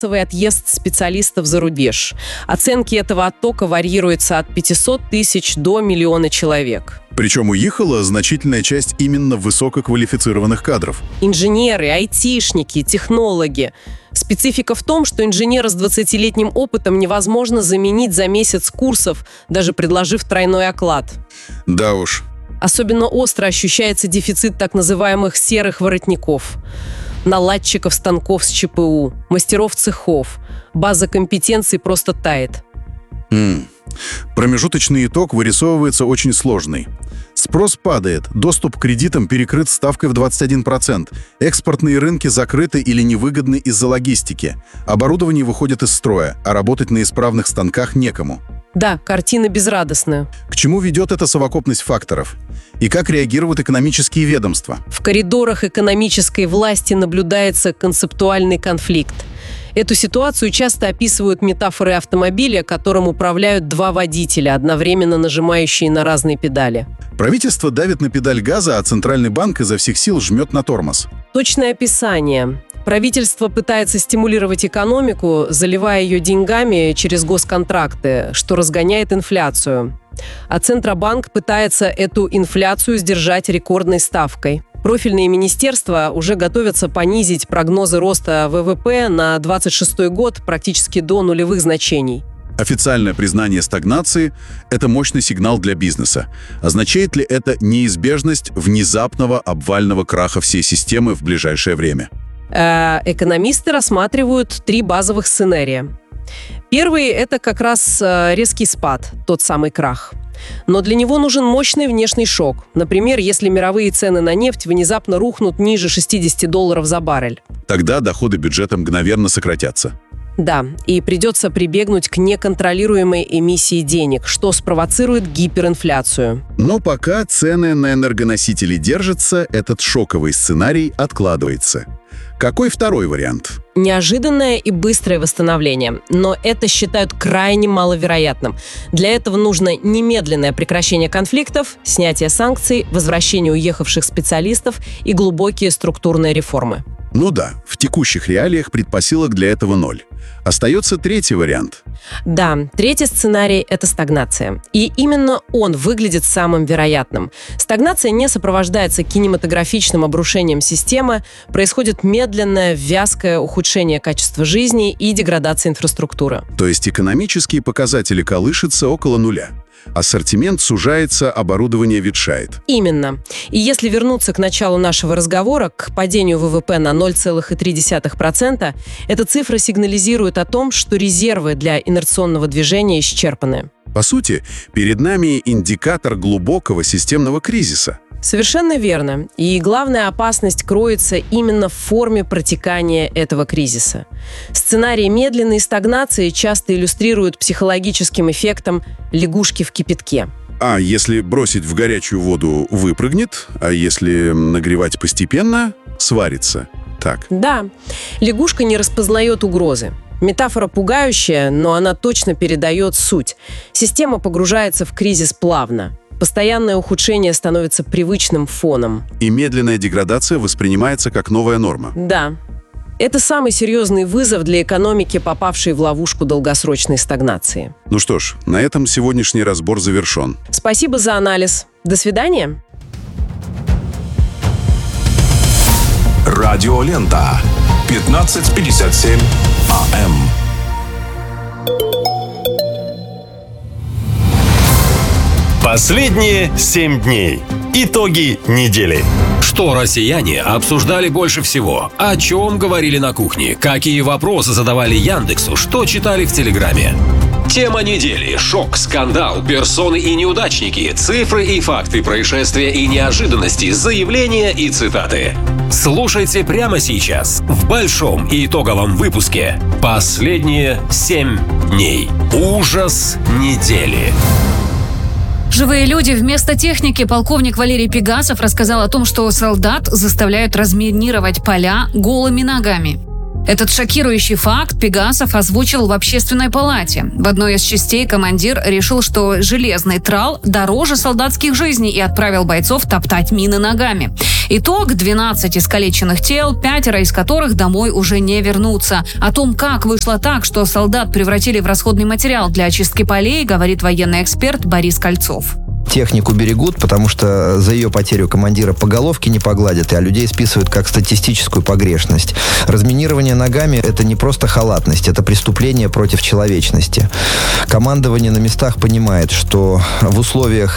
отъезд специалистов за рубеж. Оценки этого оттока варьируются от 500 тысяч до миллиона человек. Причем уехала значительная часть именно высококвалифицированных кадров. Инженеры, айтишники, технологи. Специфика в том, что инженера с 20-летним опытом невозможно заменить за месяц курсов, даже предложив тройной оклад. Да уж. Особенно остро ощущается дефицит так называемых серых воротников. Наладчиков станков с ЧПУ, мастеров цехов. База компетенций просто тает. Промежуточный итог вырисовывается очень сложный. Спрос падает, доступ к кредитам перекрыт ставкой в 21%, экспортные рынки закрыты или невыгодны из-за логистики, оборудование выходит из строя, а работать на исправных станках некому. Да, картина безрадостная. К чему ведет эта совокупность факторов? И как реагируют экономические ведомства? В коридорах экономической власти наблюдается концептуальный конфликт. Эту ситуацию часто описывают метафорой автомобиля, которым управляют два водителя, одновременно нажимающие на разные педали. Правительство давит на педаль газа, а Центральный банк изо всех сил жмет на тормоз. Точное описание. Правительство пытается стимулировать экономику, заливая ее деньгами через госконтракты, что разгоняет инфляцию. А Центробанк пытается эту инфляцию сдержать рекордной ставкой. Профильные министерства уже готовятся понизить прогнозы роста ВВП на 2026 год практически до нулевых значений. Официальное признание стагнации – это мощный сигнал для бизнеса. Означает ли это неизбежность внезапного обвального краха всей системы в ближайшее время? Экономисты рассматривают три базовых сценария. Первый – это как раз резкий спад, тот самый крах. Но для него нужен мощный внешний шок. Например, если мировые цены на нефть внезапно рухнут ниже $60 за баррель. Тогда доходы бюджета мгновенно сократятся. Да, и придется прибегнуть к неконтролируемой эмиссии денег, что спровоцирует гиперинфляцию. Но пока цены на энергоносители держатся, этот шоковый сценарий откладывается. Какой второй вариант? Неожиданное и быстрое восстановление, но это считают крайне маловероятным. Для этого нужно немедленное прекращение конфликтов, снятие санкций, возвращение уехавших специалистов и глубокие структурные реформы. Ну да, в текущих реалиях предпосылок для этого ноль. Остается третий вариант. Да, третий сценарий – это стагнация. И именно он выглядит самым вероятным. Стагнация не сопровождается кинематографичным обрушением системы, происходит медленное, вязкое ухудшение качества жизни и деградация инфраструктуры. То есть экономические показатели колышутся около нуля. Ассортимент сужается, оборудование ветшает. Именно. И если вернуться к началу нашего разговора, к падению ВВП на 0,3%, эта цифра сигнализирует о том, что резервы для инерционного движения исчерпаны. По сути, перед нами индикатор глубокого системного кризиса. Совершенно верно. И главная опасность кроется именно в форме протекания этого кризиса. Сценарии медленной стагнации часто иллюстрируют психологическим эффектом лягушки в кипятке. А если бросить в горячую воду, выпрыгнет, а если нагревать постепенно, сварится. Так. Да, лягушка не распознает угрозы. Метафора пугающая, но она точно передает суть. Система погружается в кризис плавно. Постоянное ухудшение становится привычным фоном. И медленная деградация воспринимается как новая норма. Да. Это самый серьезный вызов для экономики, попавшей в ловушку долгосрочной стагнации. Ну что ж, на этом сегодняшний разбор завершен. Спасибо за анализ. До свидания. Радиолента. 15:57 АМ. Последние 7 дней. Итоги недели. Что россияне обсуждали больше всего? О чем говорили на кухне? Какие вопросы задавали Яндексу? Что читали в Телеграме? Тема недели. Шок, скандал, персоны и неудачники, цифры и факты, происшествия и неожиданности, заявления и цитаты. Слушайте прямо сейчас в большом и итоговом выпуске «Последние 7 дней». Ужас недели. Живые люди вместо техники. Полковник Валерий Пегасов рассказал о том, что солдат заставляют разминировать поля голыми ногами. Этот шокирующий факт Пегасов озвучил в Общественной палате. В одной из частей командир решил, что железный трал дороже солдатских жизней и отправил бойцов топтать мины ногами. Итог – 12 искалеченных тел, 5 из которых домой уже не вернутся. О том, как вышло так, что солдат превратили в расходный материал для очистки полей, говорит военный эксперт Борис Кольцов. Технику берегут, потому что за ее потерю командира по головке не погладят, а людей списывают как статистическую погрешность. Разминирование ногами – это не просто халатность, это преступление против человечности. Командование на местах понимает, что в условиях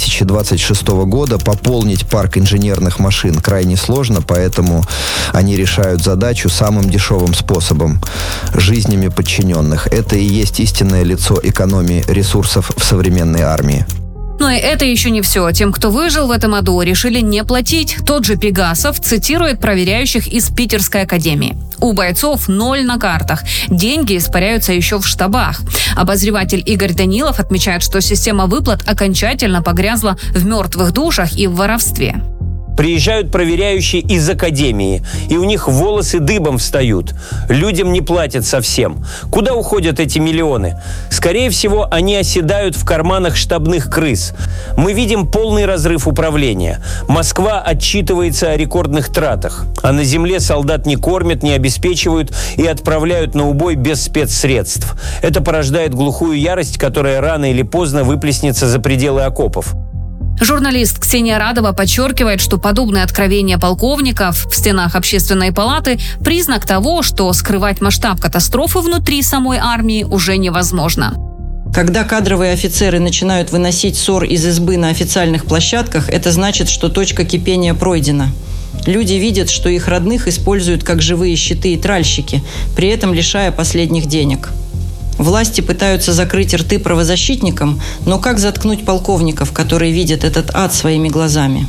2026 года пополнить парк инженерных машин крайне сложно, поэтому они решают задачу самым дешевым способом – жизнями подчиненных. Это и есть истинное лицо экономии ресурсов в современной армии. Но и это еще не все. Тем, кто выжил в этом аду, решили не платить. Тот же Пегасов цитирует проверяющих из Питерской академии. У бойцов 0 на картах. Деньги испаряются еще в штабах. Обозреватель Игорь Данилов отмечает, что система выплат окончательно погрязла в мертвых душах и в воровстве. Приезжают проверяющие из академии, и у них волосы дыбом встают. Людям не платят совсем. Куда уходят эти миллионы? Скорее всего, они оседают в карманах штабных крыс. Мы видим полный разрыв управления. Москва отчитывается о рекордных тратах. А на земле солдат не кормят, не обеспечивают и отправляют на убой без спецсредств. Это порождает глухую ярость, которая рано или поздно выплеснется за пределы окопов. Журналист Ксения Радова подчеркивает, что подобные откровения полковников в стенах Общественной палаты – признак того, что скрывать масштаб катастрофы внутри самой армии уже невозможно. Когда кадровые офицеры начинают выносить ссор из избы на официальных площадках, это значит, что точка кипения пройдена. Люди видят, что их родных используют как живые щиты и тральщики, при этом лишая последних денег. Власти пытаются закрыть рты правозащитникам, но как заткнуть полковников, которые видят этот ад своими глазами?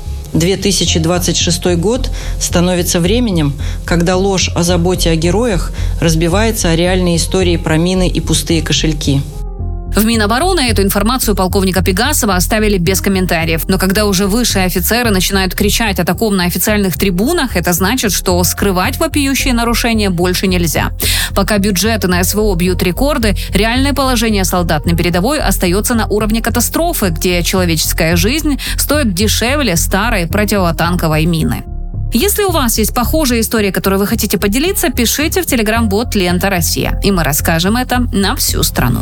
2026 год становится временем, когда ложь о заботе о героях разбивается о реальные истории про мины и пустые кошельки. В Минобороны эту информацию полковника Пегасова оставили без комментариев. Но когда уже высшие офицеры начинают кричать о таком на официальных трибунах, это значит, что скрывать вопиющие нарушения больше нельзя. Пока бюджеты на СВО бьют рекорды, реальное положение солдат на передовой остается на уровне катастрофы, где человеческая жизнь стоит дешевле старой противотанковой мины. Если у вас есть похожие истории, которые вы хотите поделиться, пишите в Telegram-бот «Лента Россия», и мы расскажем это на всю страну.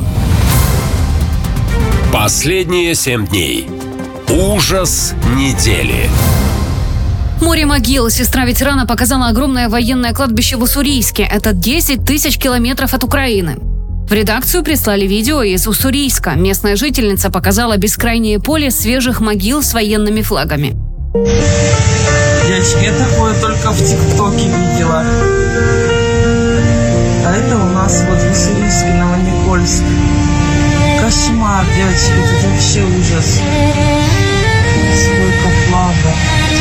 Последние 7 дней. Ужас недели. Море могил. Сестра ветерана показала огромное военное кладбище в Уссурийске. Это 10 тысяч километров от Украины. В редакцию прислали видео из Уссурийска. Местная жительница показала бескрайнее поле свежих могил с военными флагами. Девочки, я такое только в ТикТоке видела. А это у нас вот в Уссурийске, Новоникольск. Кошмар, девочки, тут вообще ужас. Сколько флагов.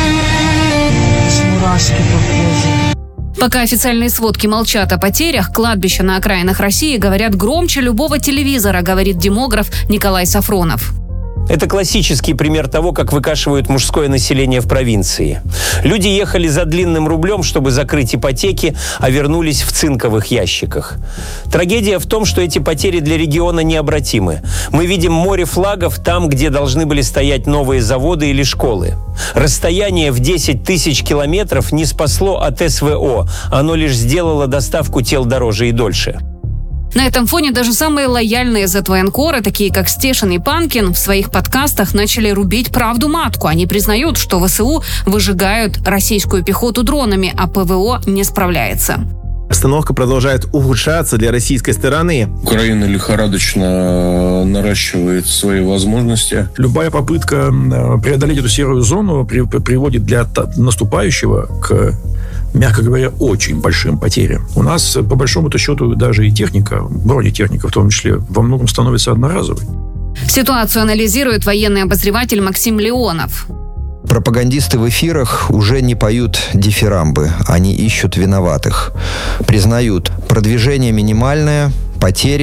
Мурашки по коже. Пока официальные сводки молчат о потерях, кладбища на окраинах России говорят громче любого телевизора, говорит демограф Николай Сафронов. Это классический пример того, как выкашивают мужское население в провинции. Люди ехали за длинным рублем, чтобы закрыть ипотеки, а вернулись в цинковых ящиках. Трагедия в том, что эти потери для региона необратимы. Мы видим море флагов там, где должны были стоять новые заводы или школы. Расстояние в 10 тысяч километров не спасло от СВО. Оно лишь сделало доставку тел дороже и дольше. На этом фоне даже самые лояльные зет-военкоры, такие как Стешин и Панкин, в своих подкастах начали рубить правду матку. Они признают, что ВСУ выжигают российскую пехоту дронами, а ПВО не справляется. Обстановка продолжает ухудшаться для российской стороны. Украина лихорадочно наращивает свои возможности. Любая попытка преодолеть эту серую зону приводит для наступающего к, мягко говоря, очень большим потерям. У нас, по большому-то счету, даже и техника, бронетехника в том числе, во многом становится одноразовой. Ситуацию анализирует военный обозреватель Максим Леонов. Пропагандисты в эфирах уже не поют дифирамбы, они ищут виноватых. Признают, продвижение минимальное, потери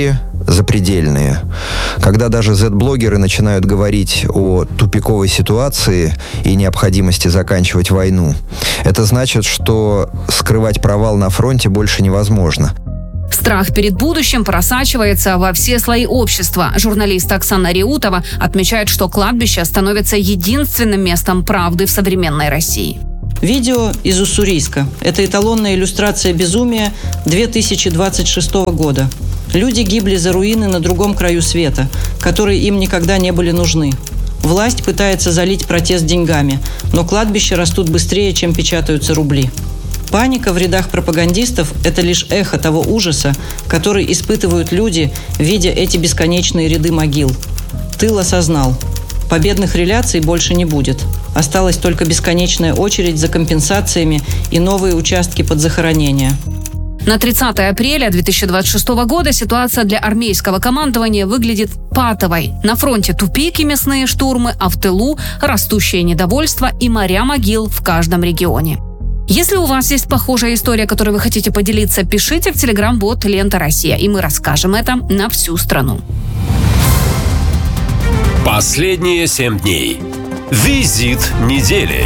запредельные. Когда даже Z-блогеры начинают говорить о тупиковой ситуации и необходимости заканчивать войну, это значит, что скрывать провал на фронте больше невозможно. Страх перед будущим просачивается во все слои общества. Журналист Оксана Реутова отмечает, что кладбище становится единственным местом правды в современной России. Видео из Уссурийска. Это эталонная иллюстрация безумия 2026 года. Люди гибли за руины на другом краю света, которые им никогда не были нужны. Власть пытается залить протест деньгами, но кладбища растут быстрее, чем печатаются рубли. Паника в рядах пропагандистов – это лишь эхо того ужаса, который испытывают люди, видя эти бесконечные ряды могил. Тыл осознал. Победных реляций больше не будет. Осталась только бесконечная очередь за компенсациями и новые участки под захоронение. На 30 апреля 2026 года ситуация для армейского командования выглядит патовой. На фронте тупик и мясные штурмы, а в тылу растущее недовольство и моря могил в каждом регионе. Если у вас есть похожая история, которой вы хотите поделиться, пишите в телеграм-бот «Лента Россия», и мы расскажем это на всю страну. Последние 7 дней. Визит недели.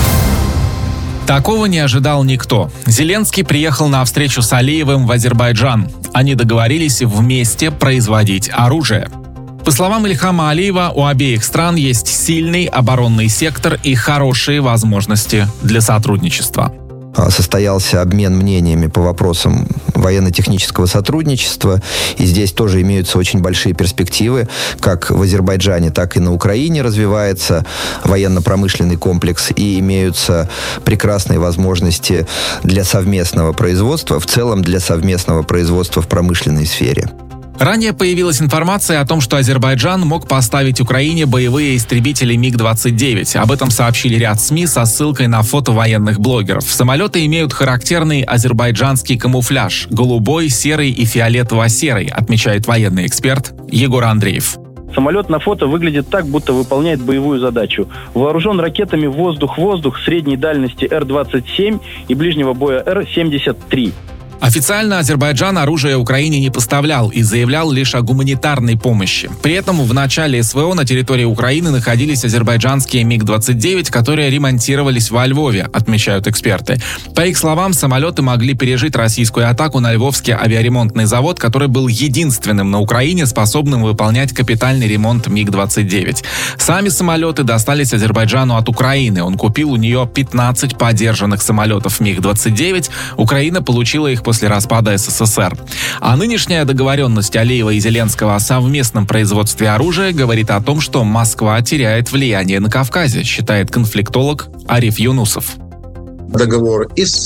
Такого не ожидал никто. Зеленский приехал на встречу с Алиевым в Азербайджан. Они договорились вместе производить оружие. По словам Ильхама Алиева, у обеих стран есть сильный оборонный сектор и хорошие возможности для сотрудничества. Состоялся обмен мнениями по вопросам военно-технического сотрудничества. И здесь тоже имеются очень большие перспективы. Как в Азербайджане, так и на Украине развивается военно-промышленный комплекс. И имеются прекрасные возможности для совместного производства, в целом для совместного производства в промышленной сфере. Ранее появилась информация о том, что Азербайджан мог поставить Украине боевые истребители МиГ-29. Об этом сообщили ряд СМИ со ссылкой на фото военных блогеров. Самолеты имеют характерный азербайджанский камуфляж – голубой, серый и фиолетово-серый, отмечает военный эксперт Егор Андреев. Самолет на фото выглядит так, будто выполняет боевую задачу. Вооружен ракетами воздух-воздух средней дальности Р-27 и ближнего боя Р-73. Официально Азербайджан оружие Украине не поставлял и заявлял лишь о гуманитарной помощи. При этом в начале СВО на территории Украины находились азербайджанские МиГ-29, которые ремонтировались во Львове, отмечают эксперты. По их словам, самолеты могли пережить российскую атаку на Львовский авиаремонтный завод, который был единственным на Украине, способным выполнять капитальный ремонт МиГ-29. Сами самолеты достались Азербайджану от Украины. Он купил у нее 15 подержанных самолетов МиГ-29. Украина получила их после распада СССР. А нынешняя договоренность Алиева и Зеленского о совместном производстве оружия говорит о том, что Москва теряет влияние на Кавказе, считает конфликтолог Ариф Юнусов. Договор и с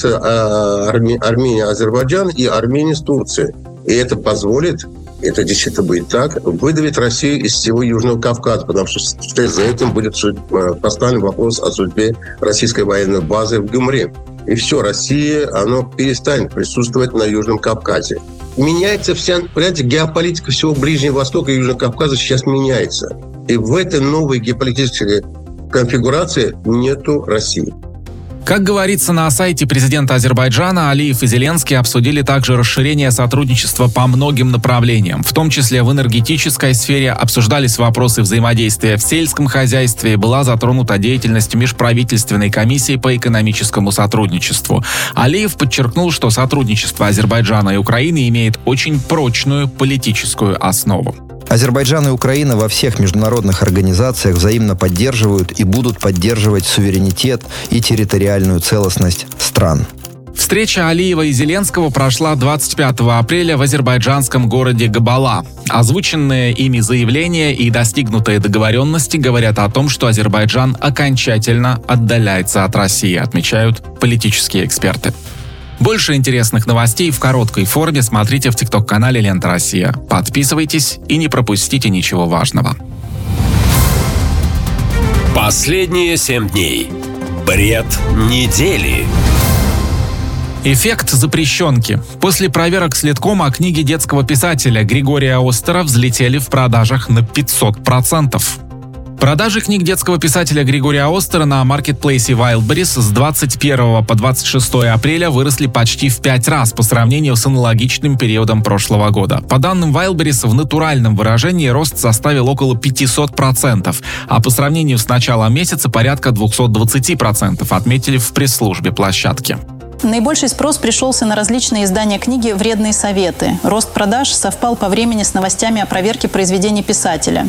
Арменией, Азербайджан и Арменией с Турцией. И это позволит, это действительно будет так, выдавить Россию из всего Южного Кавказа, потому что вслед за этим будет поставлен вопрос о судьбе российской военной базы в Гюмри. И все, Россия, она перестанет присутствовать на Южном Кавказе. Меняется вся, понимаете, геополитика всего Ближнего Востока и Южного Кавказа сейчас меняется. И в этой новой геополитической конфигурации нету России. Как говорится на сайте президента Азербайджана, Алиев и Зеленский обсудили также расширение сотрудничества по многим направлениям. В том числе в энергетической сфере обсуждались вопросы взаимодействия в сельском хозяйстве, была затронута деятельность межправительственной комиссии по экономическому сотрудничеству. Алиев подчеркнул, что сотрудничество Азербайджана и Украины имеет очень прочную политическую основу. Азербайджан и Украина во всех международных организациях взаимно поддерживают и будут поддерживать суверенитет и территориальную целостность стран. Встреча Алиева и Зеленского прошла 25 апреля в азербайджанском городе Габала. Озвученные ими заявления и достигнутые договоренности говорят о том, что Азербайджан окончательно отдаляется от России, отмечают политические эксперты. Больше интересных новостей в короткой форме смотрите в ТикТок-канале «Лента Россия». Подписывайтесь и не пропустите ничего важного. Последние 7 дней. Бред недели. Эффект запрещенки. После проверок Следкома книги детского писателя Григория Остера взлетели в продажах на 500%. Продажи книг детского писателя Григория Остера на маркетплейсе Wildberries с 21 по 26 апреля выросли почти в 5 раз по сравнению с аналогичным периодом прошлого года. По данным Wildberries, в натуральном выражении рост составил около 500%, а по сравнению с началом месяца порядка 220%, отметили в пресс-службе площадки. Наибольший спрос пришелся на различные издания книги «Вредные советы». Рост продаж совпал по времени с новостями о проверке произведений писателя.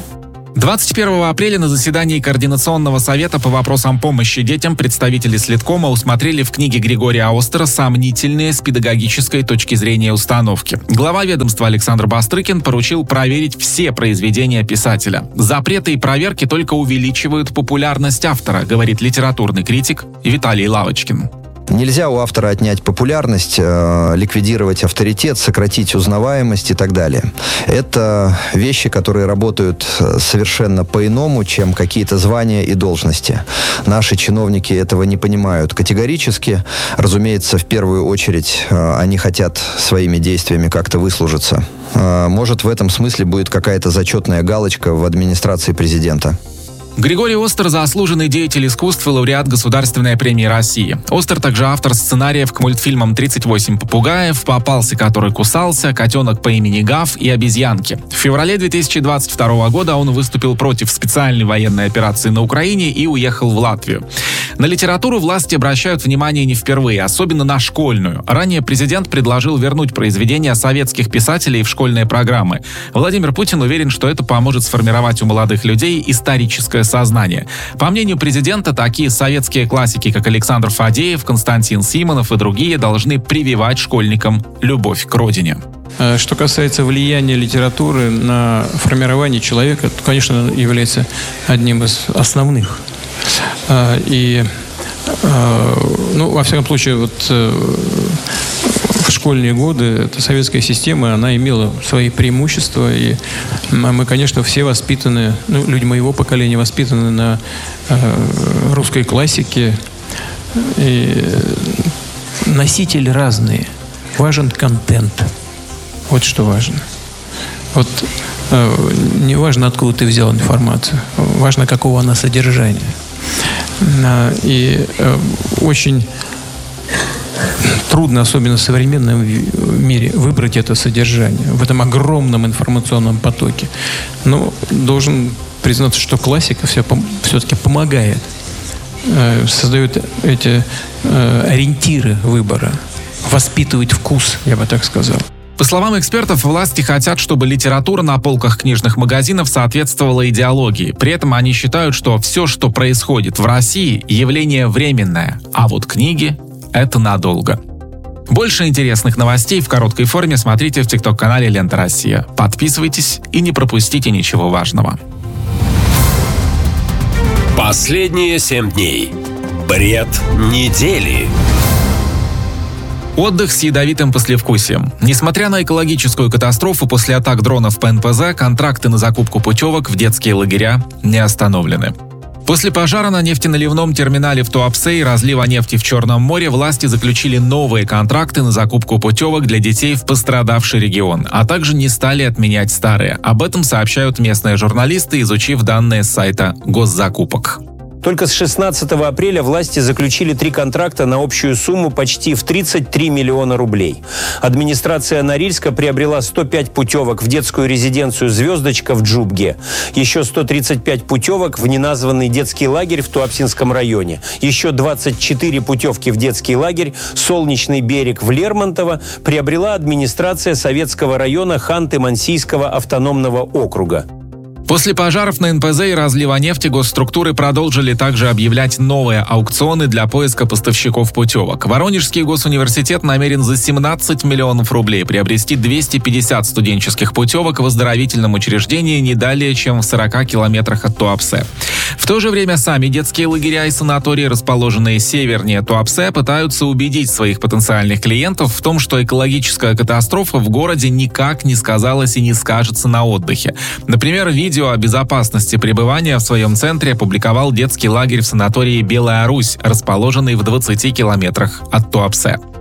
21 апреля на заседании Координационного совета по вопросам помощи детям представители Следкома усмотрели в книге Григория Остера сомнительные с педагогической точки зрения установки. Глава ведомства Александр Бастрыкин поручил проверить все произведения писателя. Запреты и проверки только увеличивают популярность автора, говорит литературный критик Виталий Лавочкин. Нельзя у автора отнять популярность, ликвидировать авторитет, сократить узнаваемость и так далее. Это вещи, которые работают совершенно по-иному, чем какие-то звания и должности. Наши чиновники этого не понимают категорически. Разумеется, в первую очередь они хотят своими действиями как-то выслужиться. Может, в этом смысле будет какая-то зачетная галочка в администрации президента. Григорий Остер – заслуженный деятель искусств и лауреат Государственной премии России. Остер также автор сценариев к мультфильмам «38 попугаев», «Попался, который кусался», «Котенок по имени Гав» и «Обезьянки». В феврале 2022 года он выступил против специальной военной операции на Украине и уехал в Латвию. На литературу власти обращают внимание не впервые, особенно на школьную. Ранее президент предложил вернуть произведения советских писателей в школьные программы. Владимир Путин уверен, что это поможет сформировать у молодых людей историческое сознание. По мнению президента, такие советские классики, как Александр Фадеев, Константин Симонов и другие, должны прививать школьникам любовь к родине. Что касается влияния литературы на формирование человека, то, конечно, является одним из основных. Во всяком случае, в школьные годы эта советская система, она имела свои преимущества, и мы, конечно, все воспитаны, люди моего поколения воспитаны на русской классике, и носители разные, важен контент, вот что важно. Не важно, откуда ты взял информацию, важно, какого она содержания. И очень трудно, особенно в современном мире, выбрать это содержание в этом огромном информационном потоке. Но должен признаться, что классика все-таки помогает, создает эти ориентиры выбора, воспитывает вкус, я бы так сказал. По словам экспертов, власти хотят, чтобы литература на полках книжных магазинов соответствовала идеологии. При этом они считают, что все, что происходит в России, явление временное, а вот книги — это надолго. Больше интересных новостей в короткой форме смотрите в ТикТок-канале «Лента Россия». Подписывайтесь и не пропустите ничего важного. Последние 7 дней. Бред недели. Отдых с ядовитым послевкусием. Несмотря на экологическую катастрофу после атак дронов по НПЗ, контракты на закупку путевок в детские лагеря не остановлены. После пожара на нефтеналивном терминале в Туапсе и разлива нефти в Черном море власти заключили новые контракты на закупку путевок для детей в пострадавший регион, а также не стали отменять старые. Об этом сообщают местные журналисты, изучив данные с сайта госзакупок. Только с 16 апреля власти заключили 3 контракта на общую сумму почти в 33 миллиона рублей. Администрация Норильска приобрела 105 путевок в детскую резиденцию «Звездочка» в Джубге, еще 135 путевок в неназванный детский лагерь в Туапсинском районе, еще 24 путевки в детский лагерь «Солнечный берег» в Лермонтово приобрела администрация Советского района Ханты-Мансийского автономного округа. После пожаров на НПЗ и разлива нефти госструктуры продолжили также объявлять новые аукционы для поиска поставщиков путевок. Воронежский госуниверситет намерен за 17 миллионов рублей приобрести 250 студенческих путевок в оздоровительном учреждении не далее, чем в 40 километрах от Туапсе. В то же время сами детские лагеря и санатории, расположенные севернее Туапсе, пытаются убедить своих потенциальных клиентов в том, что экологическая катастрофа в городе никак не сказалась и не скажется на отдыхе. Например, видео о безопасности пребывания в своем центре опубликовал детский лагерь в санатории «Белая Русь», расположенный в 20 километрах от Туапсе.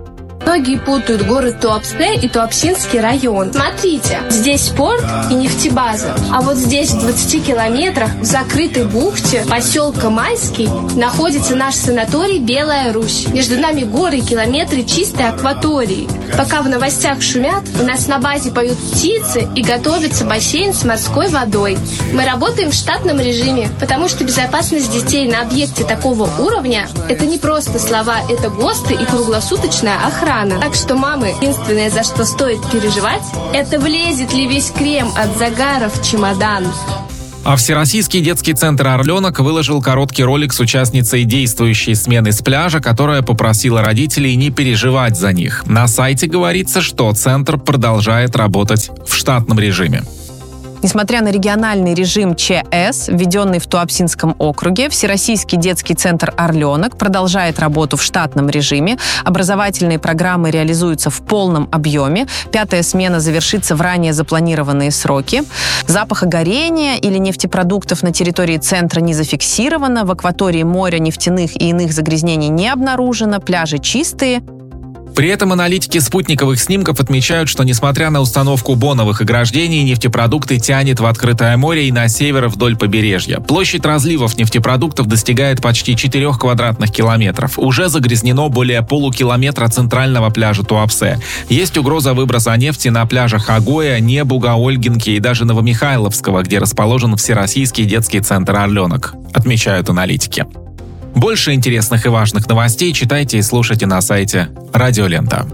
Многие путают город Туапсе и Туапсинский район. Смотрите, здесь порт и нефтебаза, а вот здесь в 20 километрах в закрытой бухте поселка Майский находится наш санаторий «Белая Русь». Между нами горы и километры чистой акватории. Пока в новостях шумят, у нас на базе поют птицы и готовится бассейн с морской водой. Мы работаем в штатном режиме, потому что безопасность детей на объекте такого уровня – это не просто слова, это ГОСТы и круглосуточная охрана. Так что, мамы, единственное, за что стоит переживать, это влезет ли весь крем от загара в чемодан. А Всероссийский детский центр «Орленок» выложил короткий ролик с участницей действующей смены с пляжа, которая попросила родителей не переживать за них. На сайте говорится, что центр продолжает работать в штатном режиме. Несмотря на региональный режим ЧС, введенный в Туапсинском округе, Всероссийский детский центр «Орленок» продолжает работу в штатном режиме. Образовательные программы реализуются в полном объеме. 5-я смена завершится в ранее запланированные сроки. Запаха горения или нефтепродуктов на территории центра не зафиксировано. В акватории моря нефтяных и иных загрязнений не обнаружено. Пляжи чистые. При этом аналитики спутниковых снимков отмечают, что несмотря на установку боновых ограждений, нефтепродукты тянет в открытое море и на север вдоль побережья. Площадь разливов нефтепродуктов достигает почти 4 квадратных километров. Уже загрязнено более полукилометра центрального пляжа Туапсе. Есть угроза выброса нефти на пляжах Агоя, Небуга, Ольгинки и даже Новомихайловского, где расположен Всероссийский детский центр «Орленок», отмечают аналитики. Больше интересных и важных новостей читайте и слушайте на сайте Радио Лента.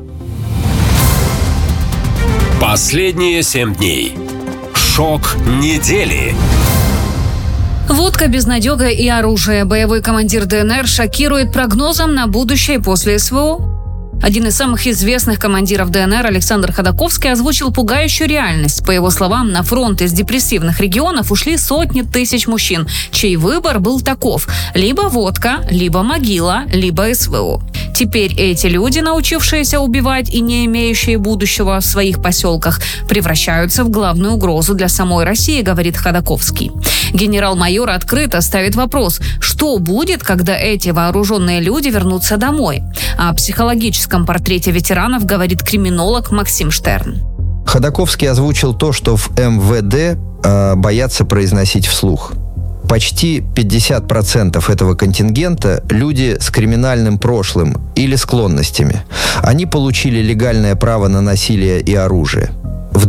Последние 7 дней. Шок недели. Водка, безнадега и оружие. Боевой командир ДНР шокирует прогнозом на будущее после СВО. Один из самых известных командиров ДНР Александр Ходаковский озвучил пугающую реальность. По его словам, на фронт из депрессивных регионов ушли сотни тысяч мужчин, чей выбор был таков: либо водка, либо могила, либо СВО. Теперь эти люди, научившиеся убивать и не имеющие будущего в своих поселках, превращаются в главную угрозу для самой России, говорит Ходаковский. Генерал-майор открыто ставит вопрос, что будет, когда эти вооруженные люди вернутся домой. О психологическом портрете ветеранов говорит криминолог Максим Штерн. Ходаковский озвучил то, что в МВД боятся произносить вслух. Почти 50% этого контингента – люди с криминальным прошлым или склонностями. Они получили легальное право на насилие и оружие. В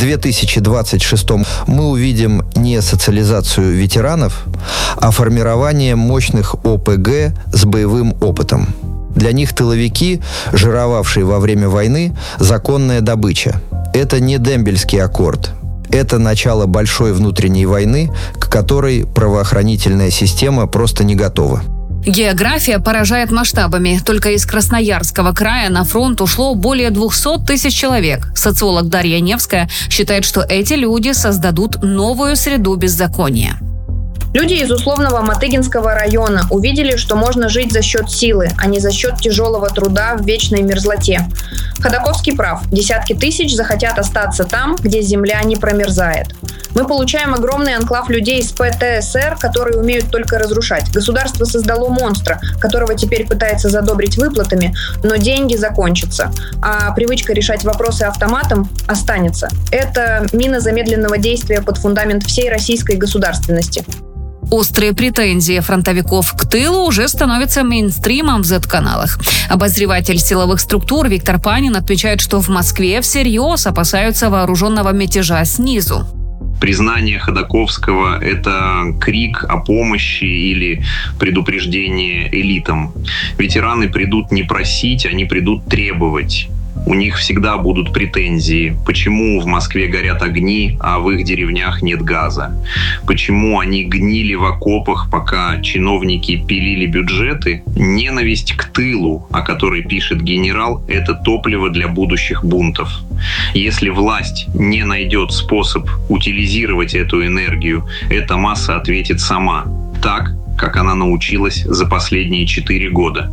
2026 мы увидим не социализацию ветеранов, а формирование мощных ОПГ с боевым опытом. Для них тыловики, жировавшие во время войны, законная добыча. Это не дембельский аккорд. Это начало большой внутренней войны, к которой правоохранительная система просто не готова. География поражает масштабами. Только из Красноярского края на фронт ушло более 200 тысяч человек. Социолог Дарья Невская считает, что эти люди создадут новую среду беззакония. Люди из условного Матыгинского района увидели, что можно жить за счет силы, а не за счет тяжелого труда в вечной мерзлоте. Ходаковский прав. Десятки тысяч захотят остаться там, где земля не промерзает. Мы получаем огромный анклав людей из ПТСР, которые умеют только разрушать. Государство создало монстра, которого теперь пытается задобрить выплатами, но деньги закончатся. А привычка решать вопросы автоматом останется. Это мина замедленного действия под фундамент всей российской государственности. Острые претензии фронтовиков к тылу уже становятся мейнстримом в Z-каналах. Обозреватель силовых структур Виктор Панин отмечает, что в Москве всерьез опасаются вооруженного мятежа снизу. Признание Ходаковского – это крик о помощи или предупреждение элитам. Ветераны придут не просить, они придут требовать. У них всегда будут претензии. Почему в Москве горят огни, а в их деревнях нет газа? Почему они гнили в окопах, пока чиновники пилили бюджеты? Ненависть к тылу, о которой пишет генерал, это топливо для будущих бунтов. Если власть не найдет способ утилизировать эту энергию, эта масса ответит сама, так, как она научилась за последние 4 года.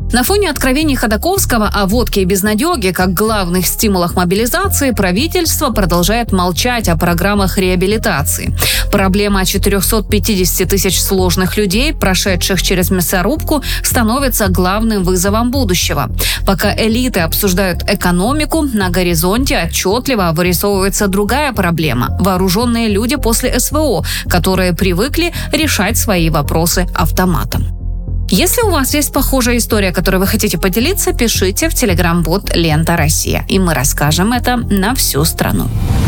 На фоне откровений Ходаковского о водке и безнадеге как главных стимулах мобилизации правительство продолжает молчать о программах реабилитации. Проблема 450 тысяч сложных людей, прошедших через мясорубку, становится главным вызовом будущего. Пока элиты обсуждают экономику, на горизонте отчетливо вырисовывается другая проблема – вооруженные люди после СВО, которые привыкли решать свои вопросы автоматом. Если у вас есть похожая история, которой вы хотите поделиться, пишите в телеграм-бот «Лента Россия», и мы расскажем это на всю страну.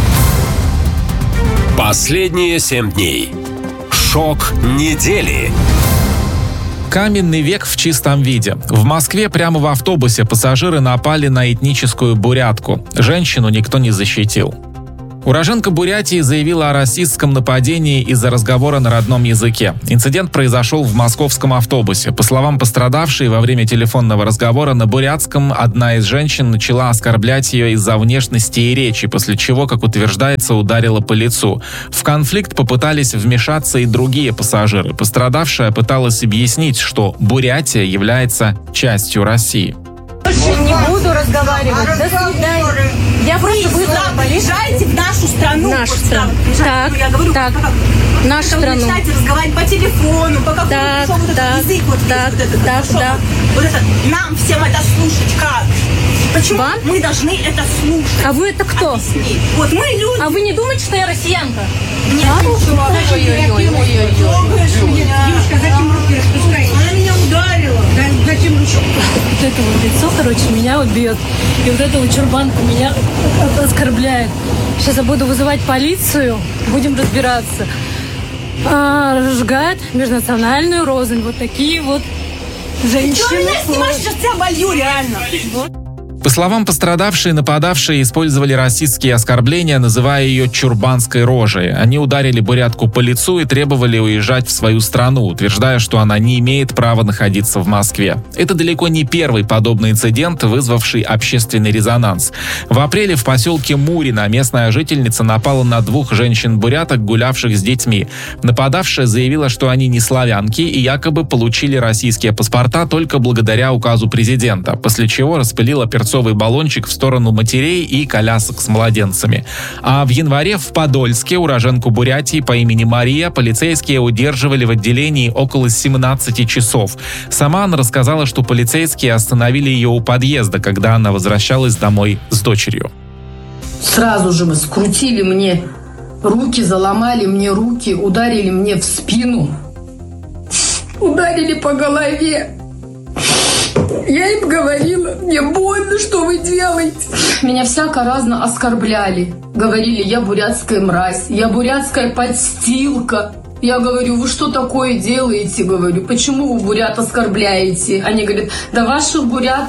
Последние 7 дней. Шок недели. Каменный век в чистом виде. В Москве прямо в автобусе пассажиры напали на этническую бурятку. Женщину никто не защитил. Уроженка Бурятии заявила о расистском нападении из-за разговора на родном языке. Инцидент произошел в московском автобусе. По словам пострадавшей, во время телефонного разговора на бурятском одна из женщин начала оскорблять ее из-за внешности и речи, после чего, как утверждается, ударила по лицу. В конфликт попытались вмешаться и другие пассажиры. Пострадавшая пыталась объяснить, что Бурятия является частью России. Не буду разговаривать. До свидания. Я просто приезжайте в нашу страну. Нашу страну. Так, я говорю, так. Нашу страну. Вы начинаете разговаривать по телефону, по какому-то языку. Вот это, нам всем это слушать как? Почему вам? Мы должны это слушать? А вы это кто? Объяснить. Вот мы люди. А вы не думаете, что я россиянка? Нет, девушка, зачем руки распускаете? Она меня ударила. Зачем руки? Вот это вот лицо, короче, меня вот бьет. И вот эта вот чурбанка меня оскорбляет. Сейчас я буду вызывать полицию, будем разбираться. Разжигает межнациональную рознь. Вот такие вот женщины. Что меня снимаешь, сейчас тебя болью, реально. По словам пострадавшей, нападавшие использовали расистские оскорбления, называя ее чурбанской рожей. Они ударили бурятку по лицу и требовали уезжать в свою страну, утверждая, что она не имеет права находиться в Москве. Это далеко не первый подобный инцидент, вызвавший общественный резонанс. В апреле в поселке Мурино местная жительница напала на 2 женщин-буряток, гулявших с детьми. Нападавшая заявила, что они не славянки и якобы получили российские паспорта только благодаря указу президента, после чего распылила перцовый баллончик в сторону матерей и колясок с младенцами. А в январе в Подольске уроженку Бурятии по имени Мария полицейские удерживали в отделении около 17 часов. Сама она рассказала, что полицейские остановили ее у подъезда, когда она возвращалась домой с дочерью. Сразу же скрутили мне руки, заломали мне руки, ударили мне в спину, ударили по голове. Я им говорила, мне больно, что вы делаете. Меня всяко-разно оскорбляли. Говорили, я бурятская мразь, я бурятская подстилка. Я говорю, вы что такое делаете? Говорю, почему вы бурят оскорбляете? Они говорят, да ваших бурят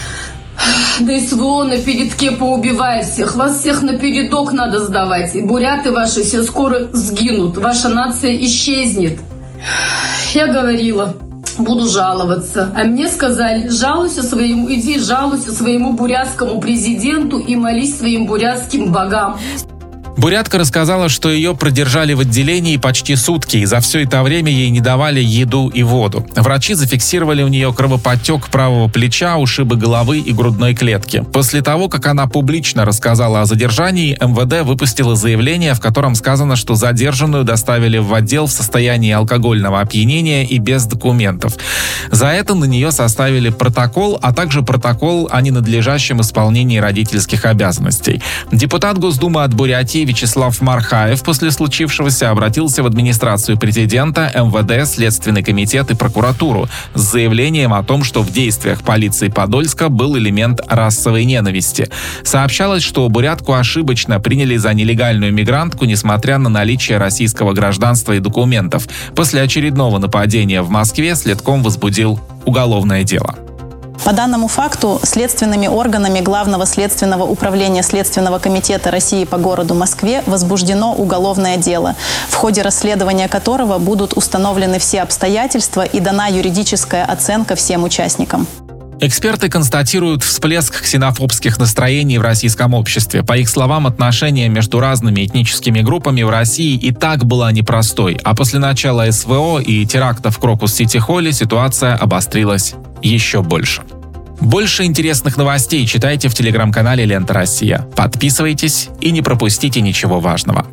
да СВО на передке поубивает всех. Вас всех на передок надо сдавать. И буряты ваши все скоро сгинут. Ваша нация исчезнет. Я говорила, буду жаловаться. А мне сказали, иди жалуйся своему бурятскому президенту и молись своим бурятским богам. Бурятка рассказала, что ее продержали в отделении почти сутки, и за все это время ей не давали еду и воду. Врачи зафиксировали у нее кровоподтек правого плеча, ушибы головы и грудной клетки. После того, как она публично рассказала о задержании, МВД выпустило заявление, в котором сказано, что задержанную доставили в отдел в состоянии алкогольного опьянения и без документов. За это на нее составили протокол, а также протокол о ненадлежащем исполнении родительских обязанностей. Депутат Госдумы от Бурятии Вячеслав Мархаев после случившегося обратился в администрацию президента, МВД, Следственный комитет и прокуратуру с заявлением о том, что в действиях полиции Подольска был элемент расовой ненависти. Сообщалось, что бурятку ошибочно приняли за нелегальную мигрантку, несмотря на наличие российского гражданства и документов. После очередного нападения в Москве следком возбудил уголовное дело. По данному факту следственными органами Главного следственного управления Следственного комитета России по городу Москве возбуждено уголовное дело, в ходе расследования которого будут установлены все обстоятельства и дана юридическая оценка всем участникам. Эксперты констатируют всплеск ксенофобских настроений в российском обществе. По их словам, отношения между разными этническими группами в России и так была непростой, а после начала СВО и терактов в Крокус-Сити-Холле ситуация обострилась еще больше. Больше интересных новостей читайте в телеграм-канале «Лента Россия». Подписывайтесь и не пропустите ничего важного.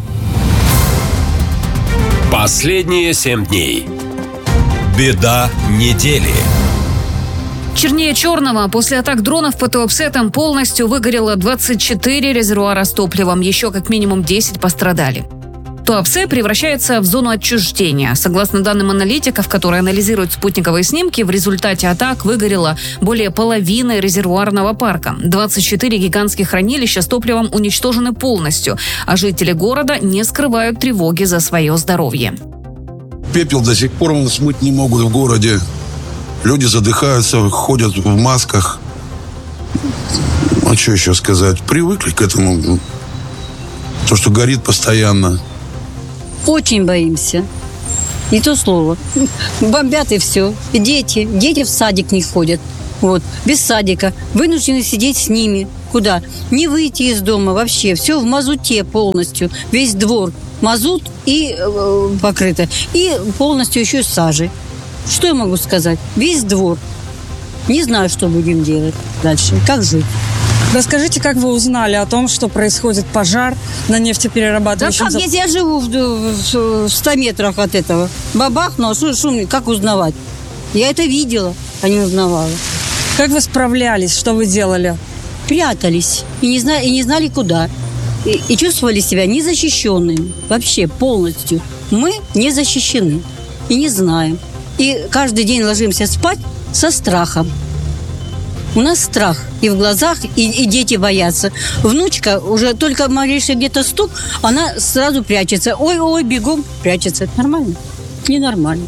Последние 7 дней. Беда недели. Чернее черного. После атак дронов по Туапсе там полностью выгорело 24 резервуара с топливом. Еще как минимум 10 пострадали. Туапсе превращается в зону отчуждения. Согласно данным аналитиков, которые анализируют спутниковые снимки, в результате атак выгорело более половины резервуарного парка. 24 гигантских хранилища с топливом уничтожены полностью, а жители города не скрывают тревоги за свое здоровье. Пепел до сих пор смыть не могут в городе. Люди задыхаются, ходят в масках. А что еще сказать? Привыкли к этому. То, что горит постоянно. Очень боимся. Не то слово. Бомбят и все. И дети в садик не ходят. Вот. Без садика. Вынуждены сидеть с ними. Куда? Не выйти из дома вообще. Все в мазуте полностью. Весь двор. Мазут и покрыто. И полностью еще сажей. Что я могу сказать? Весь двор. Не знаю, что будем делать дальше. Как жить? Расскажите, как вы узнали о том, что происходит пожар на нефтеперерабатывающем заводе? Да как, если я живу в 100 метрах от этого. Бабахнуло, шум, как узнавать? Я это видела, а не узнавала. Как вы справлялись? Что вы делали? Прятались. И не знали, куда. И чувствовали себя незащищенными. Вообще полностью. Мы не защищены. И не знаем. И каждый день ложимся спать со страхом. У нас страх и в глазах, и дети боятся. Внучка уже только малейший где-то стук, она сразу прячется. Ой, бегом прячется. Это нормально? Ненормально.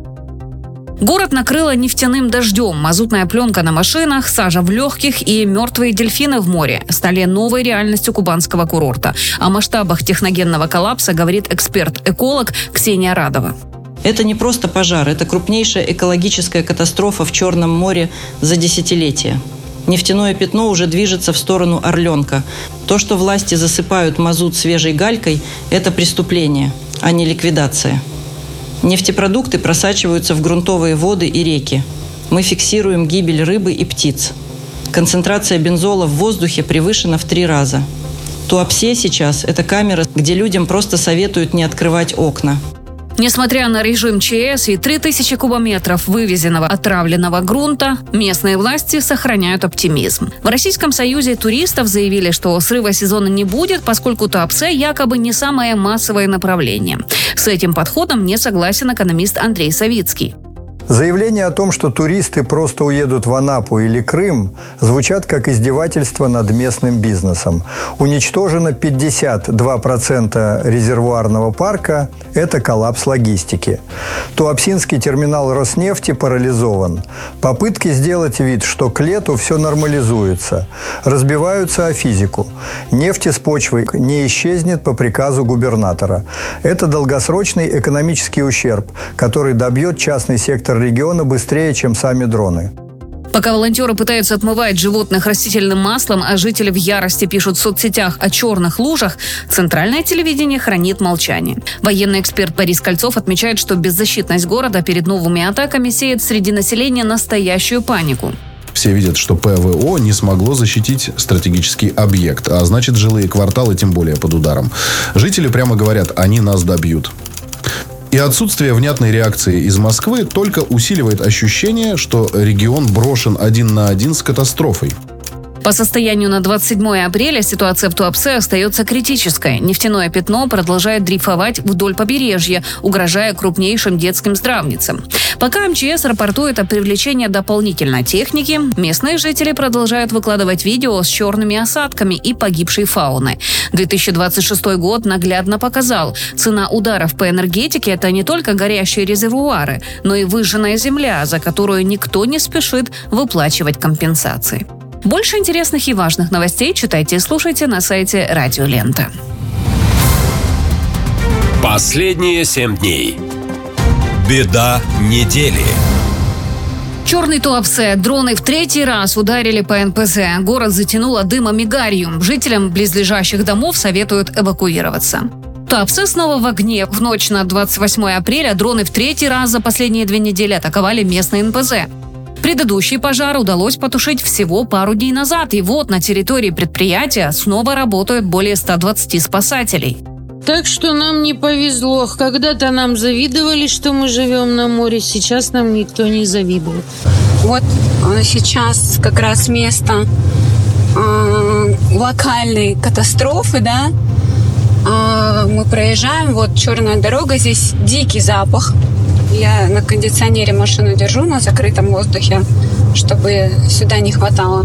Город накрыло нефтяным дождем. Мазутная пленка на машинах, сажа в легких и мертвые дельфины в море стали новой реальностью кубанского курорта. О масштабах техногенного коллапса говорит эксперт-эколог Ксения Радова. Это не просто пожар, это крупнейшая экологическая катастрофа в Черном море за десятилетия. Нефтяное пятно уже движется в сторону Орленка. То, что власти засыпают мазут свежей галькой, это преступление, а не ликвидация. Нефтепродукты просачиваются в грунтовые воды и реки. Мы фиксируем гибель рыбы и птиц. Концентрация бензола в воздухе превышена в 3 раза. Туапсе сейчас – это камера, где людям просто советуют не открывать окна. Несмотря на режим ЧС и 3000 кубометров вывезенного отравленного грунта, местные власти сохраняют оптимизм. В Российском союзе туристов заявили, что срыва сезона не будет, поскольку Туапсе якобы не самое массовое направление. С этим подходом не согласен экономист Андрей Савицкий. Заявления о том, что туристы просто уедут в Анапу или Крым, звучат как издевательство над местным бизнесом. Уничтожено 52% резервуарного парка – это коллапс логистики. Туапсинский терминал Роснефти парализован. Попытки сделать вид, что к лету все нормализуется, разбиваются о физику. Нефть из почвы не исчезнет по приказу губернатора. Это долгосрочный экономический ущерб, который добьет частный сектор региона быстрее, чем сами дроны. Пока волонтеры пытаются отмывать животных растительным маслом, а жители в ярости пишут в соцсетях о черных лужах, центральное телевидение хранит молчание. Военный эксперт Борис Кольцов отмечает, что беззащитность города перед новыми атаками сеет среди населения настоящую панику. Все видят, что ПВО не смогло защитить стратегический объект, а значит, жилые кварталы тем более под ударом. Жители прямо говорят, они нас добьют. И отсутствие внятной реакции из Москвы только усиливает ощущение, что регион брошен один на один с катастрофой. По состоянию на 27 апреля ситуация в Туапсе остается критической. Нефтяное пятно продолжает дрейфовать вдоль побережья, угрожая крупнейшим детским здравницам. Пока МЧС рапортует о привлечении дополнительной техники, местные жители продолжают выкладывать видео с черными осадками и погибшей фауной. 2026 год наглядно показал, цена ударов по энергетике – это не только горящие резервуары, но и выжженная земля, за которую никто не спешит выплачивать компенсации. Больше интересных и важных новостей читайте и слушайте на сайте Радио Лента. Последние 7 дней. Беда недели. Черный Туапсе. Дроны в 3-й раз ударили по НПЗ. Город затянуло дымом и гарью. Жителям близлежащих домов советуют эвакуироваться. Туапсе снова в огне. В ночь на 28 апреля дроны в 3-й раз за последние 2 недели атаковали местный НПЗ. Предыдущий пожар удалось потушить всего пару дней назад, и вот на территории предприятия снова работают более 120 спасателей. Так что нам не повезло. Когда-то нам завидовали, что мы живем на море. Сейчас нам никто не завидует. Вот сейчас как раз место локальной катастрофы, да. Мы проезжаем, вот черная дорога, здесь дикий запах. Я на кондиционере машину держу на закрытом воздухе, чтобы сюда не хватало.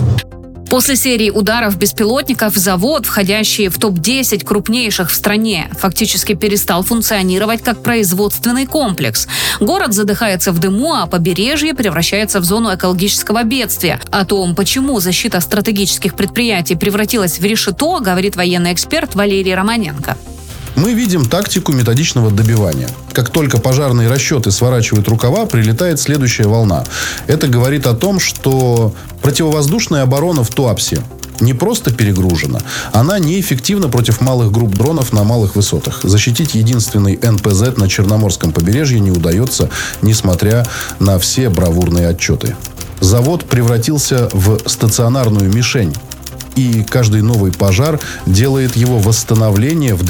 После серии ударов беспилотников завод, входящий в топ-10 крупнейших в стране, фактически перестал функционировать как производственный комплекс. Город задыхается в дыму, а побережье превращается в зону экологического бедствия. О том, почему защита стратегических предприятий превратилась в решето, говорит военный эксперт Валерий Романенко. Мы видим тактику методичного добивания. Как только пожарные расчеты сворачивают рукава, прилетает следующая волна. Это говорит о том, что противовоздушная оборона в Туапсе не просто перегружена, она неэффективна против малых групп дронов на малых высотах. Защитить единственный НПЗ на Черноморском побережье не удается, несмотря на все бравурные отчеты. Завод превратился в стационарную мишень. И каждый новый пожар делает его восстановление в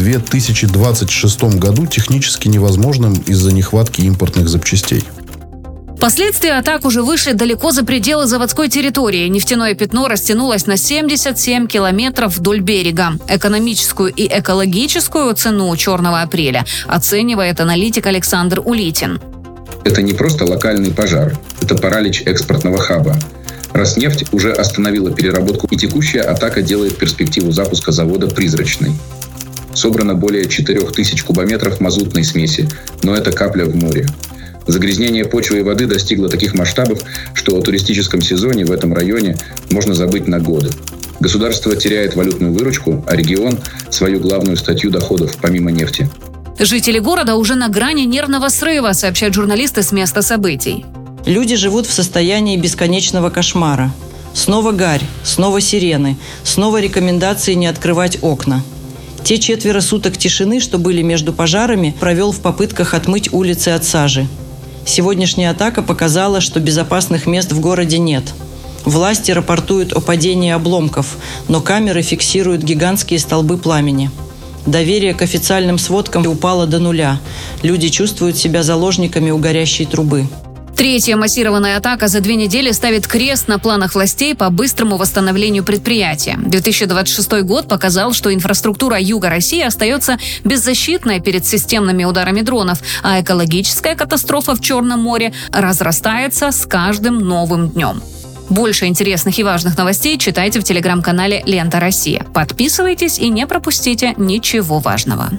2026 году технически невозможным из-за нехватки импортных запчастей. Последствия атак уже вышли далеко за пределы заводской территории. Нефтяное пятно растянулось на 77 километров вдоль берега. Экономическую и экологическую цену «Черного апреля» оценивает аналитик Александр Улитин. Это не просто локальный пожар, это паралич экспортного хаба. Роснефть уже остановила переработку, и текущая атака делает перспективу запуска завода призрачной. Собрано более 4000 кубометров мазутной смеси, но это капля в море. Загрязнение почвы и воды достигло таких масштабов, что о туристическом сезоне в этом районе можно забыть на годы. Государство теряет валютную выручку, а регион – свою главную статью доходов, помимо нефти. Жители города уже на грани нервного срыва, сообщают журналисты с места событий. Люди живут в состоянии бесконечного кошмара. Снова гарь, снова сирены, снова рекомендации не открывать окна. Те 4 суток тишины, что были между пожарами, провел в попытках отмыть улицы от сажи. Сегодняшняя атака показала, что безопасных мест в городе нет. Власти рапортуют о падении обломков, но камеры фиксируют гигантские столбы пламени. Доверие к официальным сводкам упало до нуля. Люди чувствуют себя заложниками у горящей трубы. Третья массированная атака за 2 недели ставит крест на планах властей по быстрому восстановлению предприятия. 2026 год показал, что инфраструктура юга России остается беззащитной перед системными ударами дронов, а экологическая катастрофа в Черном море разрастается с каждым новым днем. Больше интересных и важных новостей читайте в телеграм-канале «Лента Россия». Подписывайтесь и не пропустите ничего важного.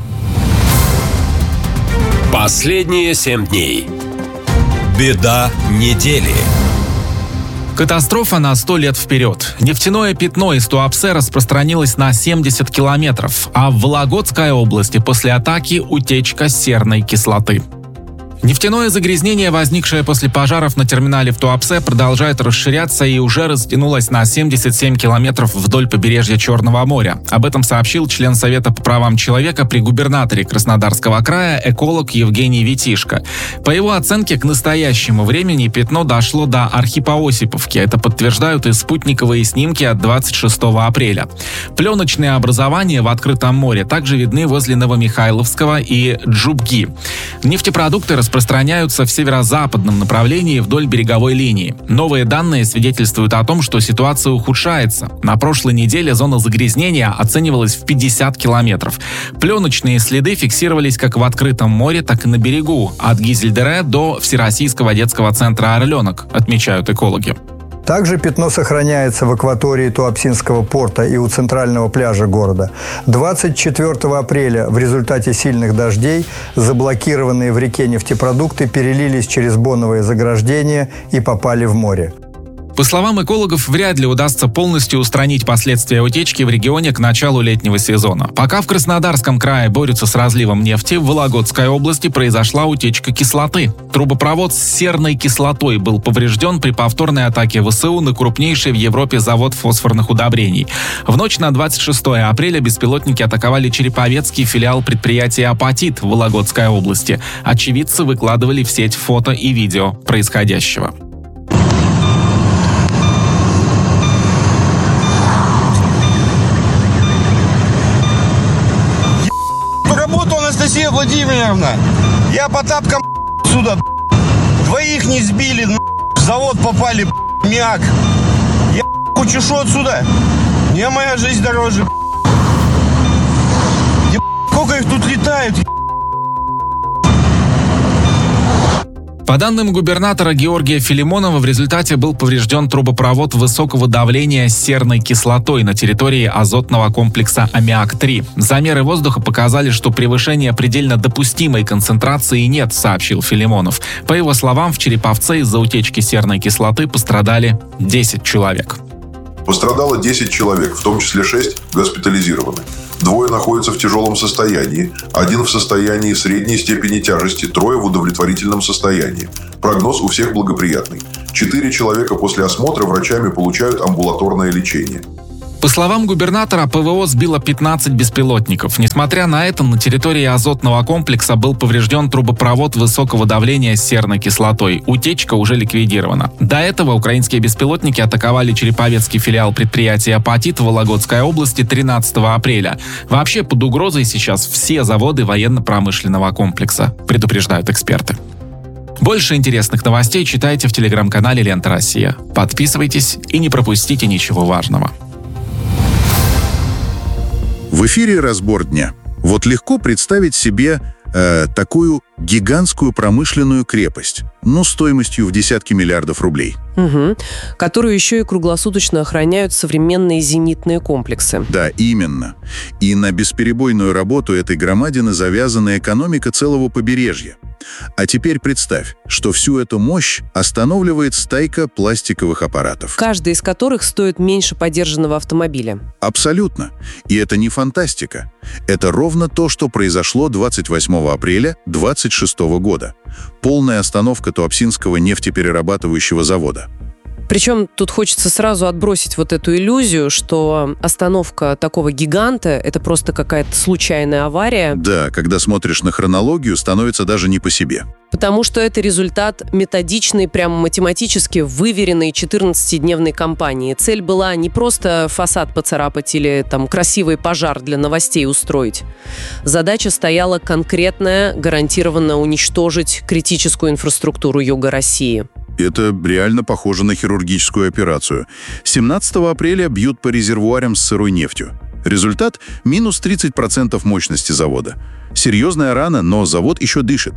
Последние 7 дней. Беда недели. Катастрофа на 100 лет вперед. Нефтяное пятно из Туапсе распространилось на 70 километров, а в Вологодской области после атаки утечка серной кислоты. Нефтяное загрязнение, возникшее после пожаров на терминале в Туапсе, продолжает расширяться и уже растянулось на 77 километров вдоль побережья Черного моря. Об этом сообщил член Совета по правам человека при губернаторе Краснодарского края эколог Евгений Витишко. По его оценке, к настоящему времени пятно дошло до Архипоосиповки. Это подтверждают и спутниковые снимки от 26 апреля. Пленочные образования в открытом море также видны возле Новомихайловского и Джубги. Нефтепродукты распространяются в северо-западном направлении вдоль береговой линии. Новые данные свидетельствуют о том, что ситуация ухудшается. На прошлой неделе зона загрязнения оценивалась в 50 километров. Пленочные следы фиксировались как в открытом море, так и на берегу, от Гизельдере до Всероссийского детского центра «Орленок», отмечают экологи. Также пятно сохраняется в акватории Туапсинского порта и у центрального пляжа города. 24 апреля в результате сильных дождей заблокированные в реке нефтепродукты перелились через боновое заграждение и попали в море. По словам экологов, вряд ли удастся полностью устранить последствия утечки в регионе к началу летнего сезона. Пока в Краснодарском крае борются с разливом нефти, в Вологодской области произошла утечка кислоты. Трубопровод с серной кислотой был поврежден при повторной атаке ВСУ на крупнейший в Европе завод фосфорных удобрений. В ночь на 26 апреля беспилотники атаковали Череповецкий филиал предприятия «Апатит» в Вологодской области. Очевидцы выкладывали в сеть фото и видео происходящего. Анастасия Владимировна, я по тапкам сюда, двоих не сбили, в завод попали, мяк. Я учешу отсюда. Мне моя жизнь дороже. Сколько их тут летает? По данным губернатора Георгия Филимонова, в результате был поврежден трубопровод высокого давления с серной кислотой на территории азотного комплекса «Аммиак-3». Замеры воздуха показали, что превышения предельно допустимой концентрации нет, сообщил Филимонов. По его словам, в Череповце из-за утечки серной кислоты пострадали 10 человек. Пострадало 10 человек, в том числе 6 госпитализированы. 2 находятся в тяжелом состоянии, 1 в состоянии средней степени тяжести, 3 в удовлетворительном состоянии. Прогноз у всех благоприятный. 4 человека после осмотра врачами получают амбулаторное лечение. По словам губернатора, ПВО сбило 15 беспилотников. Несмотря на это, на территории азотного комплекса был поврежден трубопровод высокого давления с серной кислотой. Утечка уже ликвидирована. До этого украинские беспилотники атаковали череповецкий филиал предприятия «Апатит» в Вологодской области 13 апреля. Вообще под угрозой сейчас все заводы военно-промышленного комплекса, предупреждают эксперты. Больше интересных новостей читайте в телеграм-канале «Лента Россия». Подписывайтесь и не пропустите ничего важного. В эфире «Разбор дня». Вот легко представить себе такую гигантскую промышленную крепость, стоимостью в десятки миллиардов рублей. Которую еще и круглосуточно охраняют современные зенитные комплексы. Да, именно. И на бесперебойную работу этой громадины завязана экономика целого побережья. А теперь представь, что всю эту мощь останавливает стайка пластиковых аппаратов. Каждый из которых стоит меньше подержанного автомобиля. Абсолютно. И это не фантастика. Это ровно то, что произошло 28 апреля 26 года. Полная остановка Туапсинского нефтеперерабатывающего завода. Причем тут хочется сразу отбросить вот эту иллюзию, что остановка такого гиганта – это просто какая-то случайная авария. Да, когда смотришь на хронологию, становится даже не по себе. Потому что это результат методичной, прямо математически выверенной 14-дневной кампании. Цель была не просто фасад поцарапать или красивый пожар для новостей устроить. Задача стояла конкретная, гарантированно уничтожить критическую инфраструктуру Юга России. Это реально похоже на хирургическую операцию. 17 апреля бьют по резервуарам с сырой нефтью. Результат – минус 30% мощности завода. Серьезная рана, но завод еще дышит.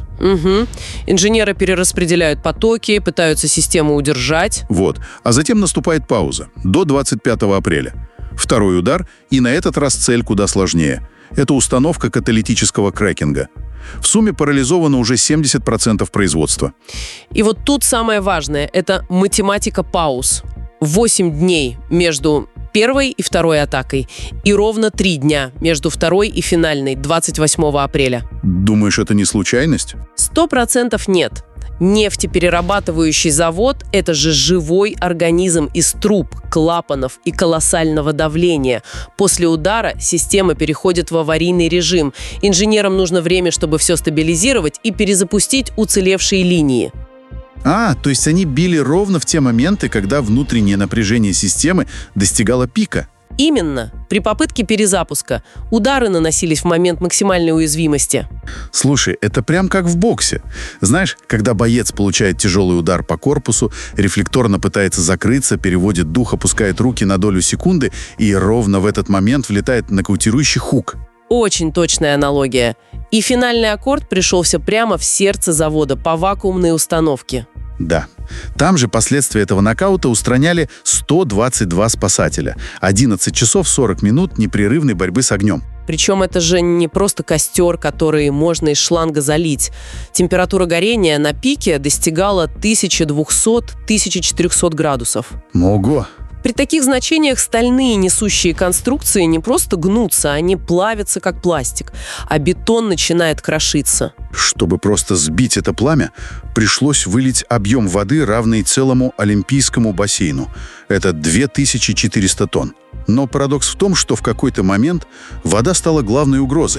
Инженеры перераспределяют потоки, пытаются систему удержать. А затем наступает пауза. До 25 апреля. Второй удар, и на этот раз цель куда сложнее. Это установка каталитического крекинга. В сумме парализовано уже 70% производства. И вот тут самое важное – это математика пауз. 8 дней между первой и второй атакой. И ровно 3 дня между второй и финальной, 28 апреля. Думаешь, это не случайность? 100% нет. Нефтеперерабатывающий завод – это же живой организм из труб, клапанов и колоссального давления. После удара система переходит в аварийный режим. Инженерам нужно время, чтобы все стабилизировать и перезапустить уцелевшие линии. То есть они били ровно в те моменты, когда внутреннее напряжение системы достигало пика. Именно. При попытке перезапуска удары наносились в момент максимальной уязвимости. Слушай, это прям как в боксе. Знаешь, когда боец получает тяжелый удар по корпусу, рефлекторно пытается закрыться, переводит дух, опускает руки на долю секунды и ровно в этот момент влетает нокаутирующий хук. Очень точная аналогия. И финальный аккорд пришелся прямо в сердце завода по вакуумной установке. Да. Там же последствия этого нокаута устраняли 122 спасателя. 11 часов 40 минут непрерывной борьбы с огнем. Причем это же не просто костер, который можно из шланга залить. Температура горения на пике достигала 1200-1400 градусов. Ого! При таких значениях стальные несущие конструкции не просто гнутся, они плавятся как пластик, а бетон начинает крошиться. Чтобы просто сбить это пламя, пришлось вылить объем воды, равный целому Олимпийскому бассейну. Это 2400 тонн. Но парадокс в том, что в какой-то момент вода стала главной угрозой.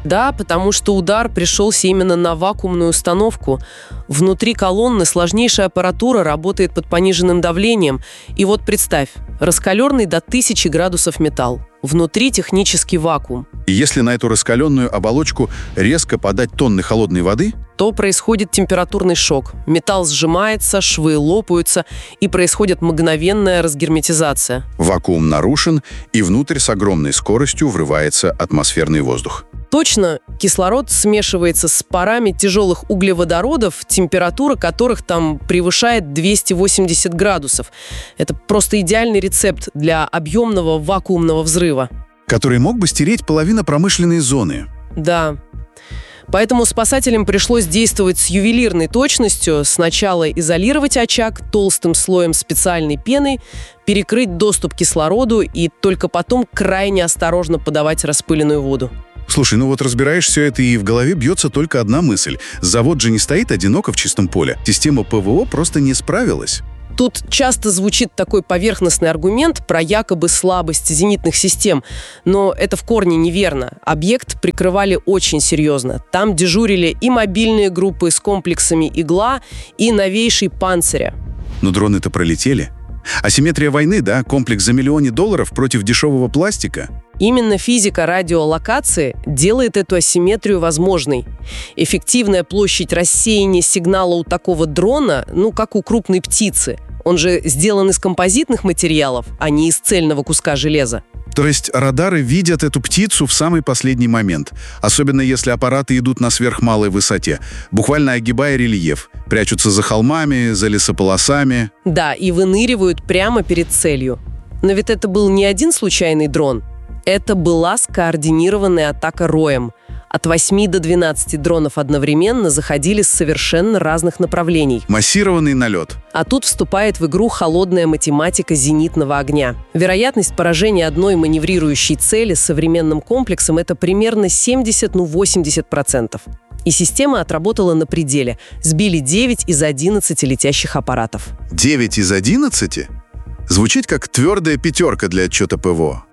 Да, потому что удар пришелся именно на вакуумную установку. Внутри колонны сложнейшая аппаратура работает под пониженным давлением. И вот представь, раскаленный до 1000 градусов металл. Внутри технический вакуум. И если на эту раскаленную оболочку резко подать тонны холодной воды, то происходит температурный шок. Металл сжимается, швы лопаются, и происходит мгновенная разгерметизация. вакуум нарушен, и внутрь с огромной скоростью врывается атмосферный воздух. Точно, кислород смешивается с парами тяжелых углеводородов, температура которых там превышает 280 градусов. Это просто идеальный рецепт для объемного вакуумного взрыва. Который мог бы стереть половину промышленной зоны. Да. Поэтому спасателям пришлось действовать с ювелирной точностью. Сначала изолировать очаг толстым слоем специальной пены, перекрыть доступ к кислороду и только потом крайне осторожно подавать распыленную воду. Слушай, ну вот разбираешь все это, и в голове бьется только одна мысль. Завод же не стоит одиноко в чистом поле. Система ПВО просто не справилась. Тут часто звучит такой поверхностный аргумент про якобы слабость зенитных систем, но это в корне неверно. Объект прикрывали очень серьезно. Там дежурили и мобильные группы с комплексами «Игла», и новейший «Панциря». Но дроны-то пролетели. Асимметрия войны, да? Комплекс за $1 миллион против дешевого пластика? Именно физика радиолокации делает эту асимметрию возможной. Эффективная площадь рассеяния сигнала у такого дрона, как у крупной птицы. Он же сделан из композитных материалов, а не из цельного куска железа. То есть радары видят эту птицу в самый последний момент. Особенно если аппараты идут на сверхмалой высоте, буквально огибая рельеф, прячутся за холмами, за лесополосами. Да, и выныривают прямо перед целью. Но ведь это был не один случайный дрон. Это была скоординированная атака роем. От 8 до 12 дронов одновременно заходили с совершенно разных направлений. Массированный налет. А тут вступает в игру холодная математика зенитного огня. Вероятность поражения одной маневрирующей цели с современным комплексом – это примерно 70-80%. И система отработала на пределе. Сбили 9 из 11 летящих аппаратов. 9 из 11? Звучит как твердая пятерка для отчета ПВО.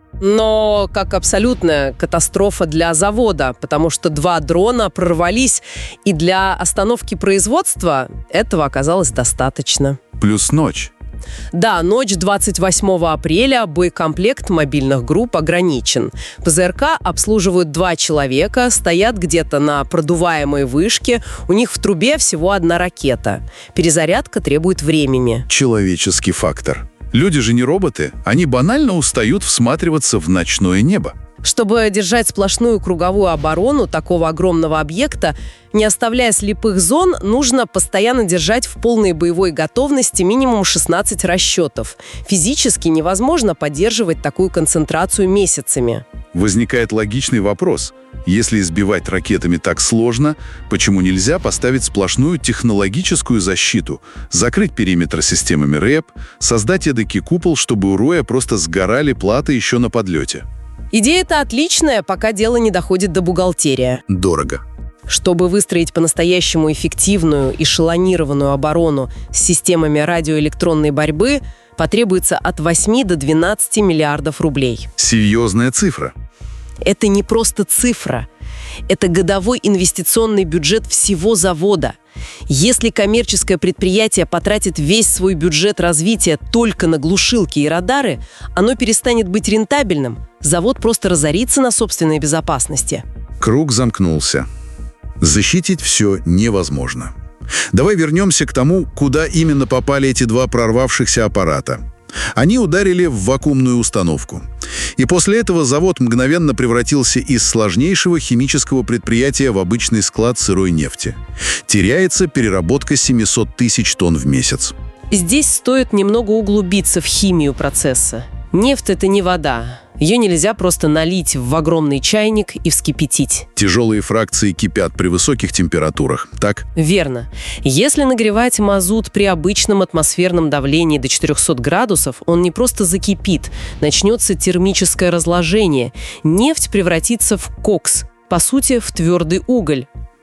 Но как абсолютная катастрофа для завода, потому что 2 дрона прорвались, и для остановки производства этого оказалось достаточно. Плюс ночь. Да, ночь 28 апреля, боекомплект мобильных групп ограничен. ПЗРК обслуживают 2 человека, стоят где-то на продуваемой вышке, у них в трубе всего 1 ракета. Перезарядка требует времени. Человеческий фактор. Люди же не роботы, они банально устают всматриваться в ночное небо. Чтобы держать сплошную круговую оборону такого огромного объекта, не оставляя слепых зон, нужно постоянно держать в полной боевой готовности минимум 16 расчетов. Физически невозможно поддерживать такую концентрацию месяцами. Возникает логичный вопрос. Если избивать ракетами так сложно, почему нельзя поставить сплошную технологическую защиту, закрыть периметр системами РЭП, создать эдакий купол, чтобы у роя просто сгорали платы еще на подлете? Идея-то отличная, пока дело не доходит до бухгалтерии. Дорого. Чтобы выстроить по-настоящему эффективную эшелонированную оборону с системами радиоэлектронной борьбы, потребуется от 8 до 12 миллиардов рублей. Серьезная цифра. Это не просто цифра. Это годовой инвестиционный бюджет всего завода. Если коммерческое предприятие потратит весь свой бюджет развития только на глушилки и радары, оно перестанет быть рентабельным. Завод просто разорится на собственной безопасности. Круг замкнулся. Защитить все невозможно. Давай вернемся к тому, куда именно попали эти 2 прорвавшихся аппарата. Они ударили в вакуумную установку. И после этого завод мгновенно превратился из сложнейшего химического предприятия в обычный склад сырой нефти. Теряется переработка 700 тысяч тонн в месяц. Здесь стоит немного углубиться в химию процесса. Нефть – это не вода. Ее нельзя просто налить в огромный чайник и вскипятить. Тяжелые фракции кипят при высоких температурах, так? Верно. Если нагревать мазут при обычном атмосферном давлении до 400 градусов, он не просто закипит, начнется термическое разложение. Нефть превратится в кокс, по сути, в твердый уголь.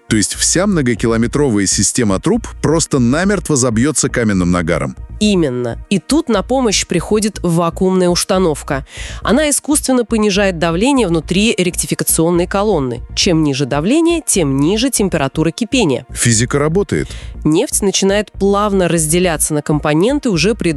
То есть вся многокилометровая система труб просто намертво забьется каменным нагаром. Именно. И тут на помощь приходит вакуумная установка. Она искусственно понижает давление внутри ректификационной колонны. Чем ниже давление, тем ниже температура кипения. Физика работает. Нефть начинает плавно разделяться на компоненты уже при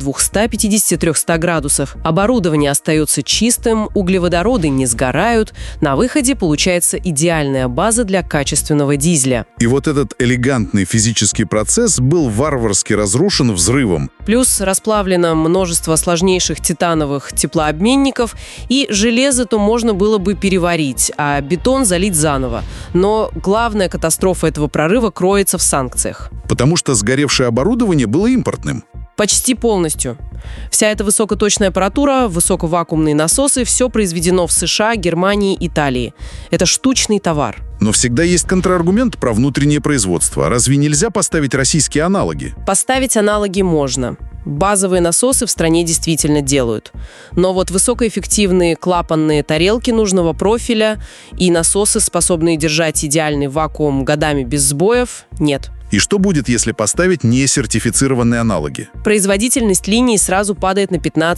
250-300 градусах. Оборудование остается чистым, углеводороды не сгорают. На выходе получается идеальная база для качественного дизеля. И вот этот элегантный физический процесс был варварски разрушен взрывом. Плюс расплавлено множество сложнейших титановых теплообменников, и железо-то можно было бы переварить, а бетон залить заново. Но главная катастрофа этого прорыва кроется в санкциях. Потому что сгоревшее оборудование было импортным. Почти полностью. Вся эта высокоточная аппаратура, высоковакуумные насосы – все произведено в США, Германии, Италии. Это штучный товар. Но всегда есть контраргумент про внутреннее производство. Разве нельзя поставить российские аналоги? Поставить аналоги можно. Базовые насосы в стране действительно делают. Но вот высокоэффективные клапанные тарелки нужного профиля и насосы, способные держать идеальный вакуум годами без сбоев, нет. И что будет, если поставить несертифицированные аналоги? Производительность линии сразу падает на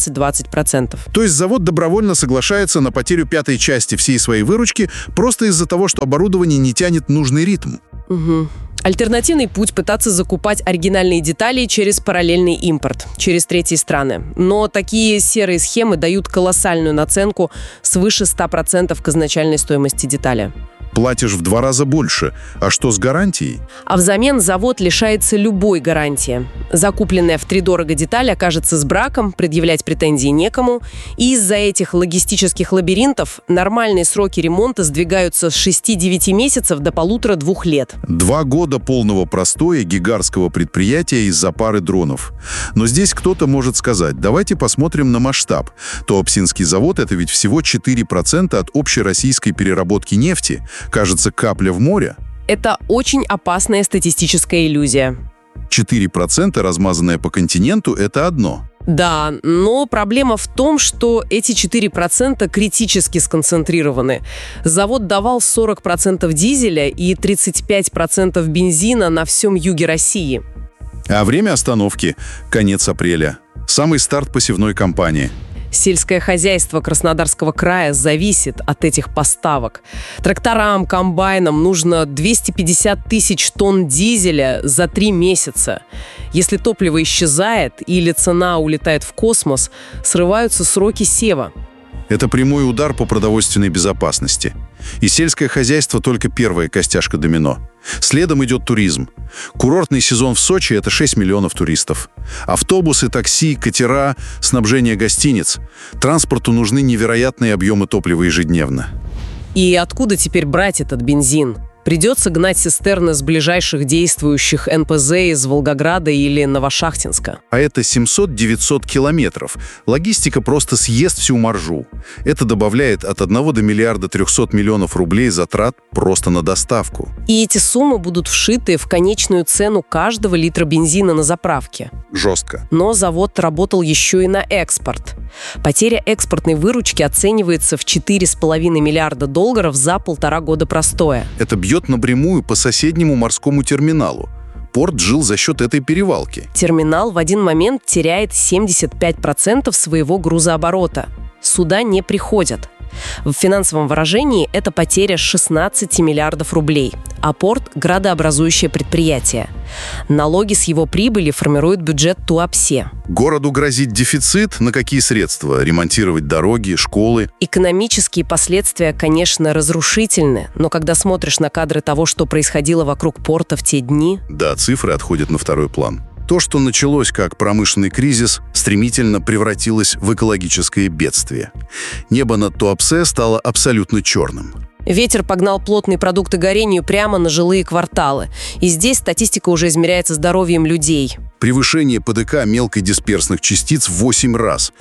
15-20%. То есть завод добровольно соглашается на потерю 1/5 части всей своей выручки просто из-за того, что оборудование не тянет нужный ритм. Угу. Альтернативный путь – пытаться закупать оригинальные детали через параллельный импорт, через третьи страны. Но такие серые схемы дают колоссальную наценку свыше 100% к изначальной стоимости детали. Платишь в 2 раза больше. А что с гарантией? А взамен завод лишается любой гарантии. Закупленная втридорого деталь окажется с браком, предъявлять претензии некому. И из-за этих логистических лабиринтов нормальные сроки ремонта сдвигаются с 6-9 месяцев до 1,5-2 лет. 2 года полного простоя гигарского предприятия из-за пары дронов. Но здесь кто-то может сказать, давайте посмотрим на масштаб. Туапсинский завод – это ведь всего 4% от общероссийской переработки нефти. Кажется, капля в море. Это очень опасная статистическая иллюзия. 4%, размазанное по континенту, это одно. Да, но проблема в том, что эти 4% критически сконцентрированы. Завод давал 40% дизеля и 35% бензина на всем юге России. А время остановки – конец апреля. Самый старт посевной кампании. Сельское хозяйство Краснодарского края зависит от этих поставок. Тракторам, комбайнам нужно 250 тысяч тонн дизеля за 3 месяца. Если топливо исчезает или цена улетает в космос, срываются сроки сева. Это прямой удар по продовольственной безопасности. И сельское хозяйство только первая костяшка домино. Следом идет туризм. Курортный сезон в Сочи – это 6 миллионов туристов. Автобусы, такси, катера, снабжение гостиниц. Транспорту нужны невероятные объемы топлива ежедневно. И откуда теперь брать этот бензин? Придется гнать цистерны с ближайших действующих НПЗ из Волгограда или Новошахтинска. А это 700-900 километров. Логистика просто съест всю маржу. Это добавляет от 1 до миллиарда 300 миллионов рублей затрат просто на доставку. И эти суммы будут вшиты в конечную цену каждого литра бензина на заправке. Жестко. Но завод работал еще и на экспорт. Потеря экспортной выручки оценивается в $4,5 миллиарда за 1,5 года простоя. Это бьет напрямую по соседнему морскому терминалу. Порт жил за счет этой перевалки. Терминал в один момент теряет 75% своего грузооборота. Суда не приходят. В финансовом выражении это потеря 16 миллиардов рублей, а порт – градообразующее предприятие. Налоги с его прибыли формируют бюджет Туапсе. Городу грозит дефицит. На какие средства? Ремонтировать дороги, школы? Экономические последствия, конечно, разрушительны, но когда смотришь на кадры того, что происходило вокруг порта в те дни… Да, цифры отходят на второй план. То, что началось как промышленный кризис, стремительно превратилось в экологическое бедствие. Небо над Туапсе стало абсолютно черным. Ветер погнал плотные продукты горению прямо на жилые кварталы. И здесь статистика уже измеряется здоровьем людей. Превышение ПДК мелкодисперсных частиц в 8 раз.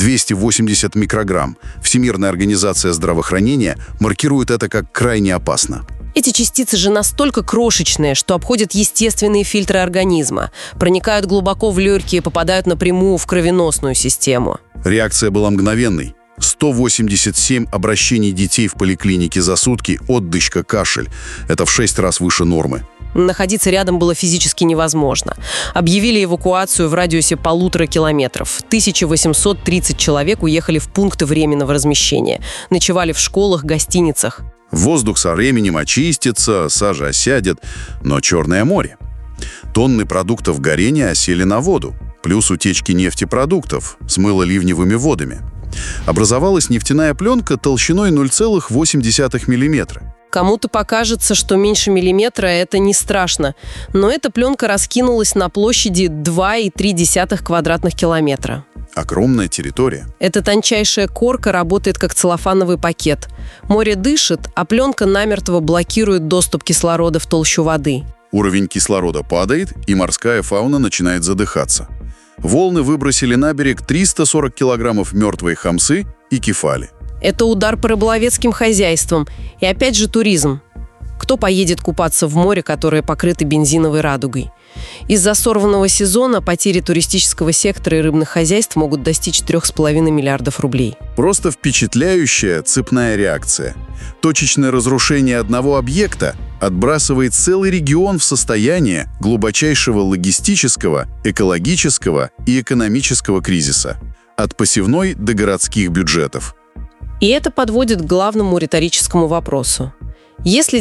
280 микрограмм. Всемирная организация здравоохранения маркирует это как крайне опасно. Эти частицы же настолько крошечные, что обходят естественные фильтры организма, проникают глубоко в легкие, попадают напрямую в кровеносную систему. Реакция была мгновенной. 187 обращений детей в поликлинике за сутки, отдышка, кашель. Это в 6 раз выше нормы. Находиться рядом было физически невозможно. Объявили эвакуацию в радиусе 1,5 километров. 1830 человек уехали в пункты временного размещения. Ночевали в школах, гостиницах. Воздух со временем очистится, сажа осядет, но Черное море. Тонны продуктов горения осели на воду, плюс утечки нефтепродуктов смыло ливневыми водами. Образовалась нефтяная пленка толщиной 0,8 миллиметра. Кому-то покажется, что меньше миллиметра – это не страшно, но эта пленка раскинулась на площади 2,3 квадратных километра. Огромная территория. Эта тончайшая корка работает как целлофановый пакет. Море дышит, а пленка намертво блокирует доступ кислорода в толщу воды. Уровень кислорода падает, и морская фауна начинает задыхаться. Волны выбросили на берег 340 килограммов мертвой хамсы и кефали. Это удар по рыболовецким хозяйствам. И опять же туризм. Кто поедет купаться в море, которое покрыто бензиновой радугой? Из-за сорванного сезона потери туристического сектора и рыбных хозяйств могут достичь 3,5 миллиардов рублей. Просто впечатляющая цепная реакция. Точечное разрушение одного объекта отбрасывает целый регион в состояние глубочайшего логистического, экологического и экономического кризиса. От посевной до городских бюджетов. И это подводит к главному риторическому вопросу. Если